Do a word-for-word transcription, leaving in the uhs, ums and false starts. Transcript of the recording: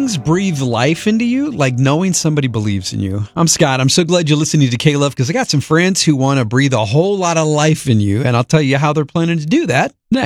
things breathe life into you, like knowing somebody believes in you. I'm Scott. I'm so glad you're listening to K-Love because I got some friends who want to breathe a whole lot of life in you, and I'll tell you how they're planning to do that next.